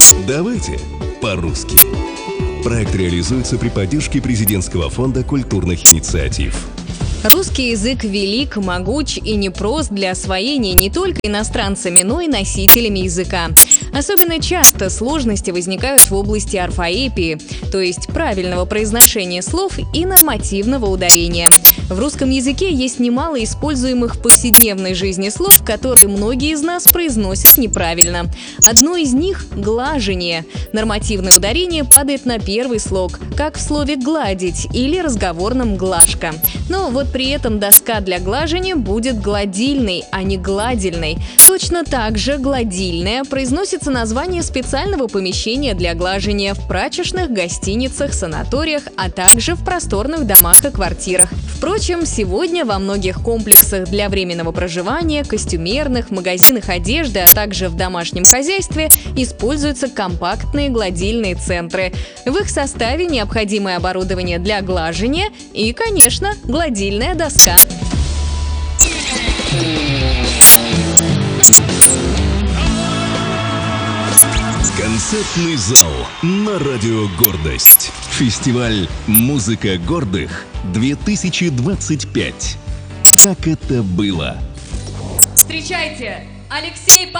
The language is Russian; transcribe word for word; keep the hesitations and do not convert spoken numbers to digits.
Давайте по-русски. Проект реализуется при поддержке Президентского фонда культурных инициатив. Русский язык велик, могуч и непрост для освоения не только иностранцами, но и носителями языка. Особенно часто сложности возникают в области орфоэпии, то есть правильного произношения слов и нормативного ударения. В русском языке есть немало используемых в повседневной жизни слов, которые многие из нас произносят неправильно. Одно из них – глажение. Нормативное ударение падает на первый слог, как в слове «гладить» или разговорном «глажка». Но вот при этом доска для глажения будет гладильной, а не гладильной. Точно так же гладильная произносится название специального помещения для глажения в прачечных, гостиницах, санаториях, а также в просторных домах и квартирах. Впрочем, сегодня во многих комплексах для временного проживания, костюмерных, магазинах одежды, а также в домашнем хозяйстве используются компактные гладильные центры. В их составе необходимое оборудование для глажения и, конечно, гладильная доска. Концертный зал на радио «Гордость». Фестиваль «Музыка гордых-две тысячи двадцать пять». Как это было? Встречайте, Алексей